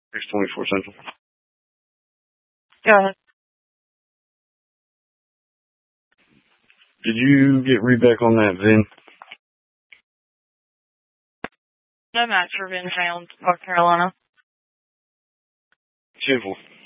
624 Central. Go ahead. Did you get readback on that VIN? No match for VIN found, North Carolina. 10-4.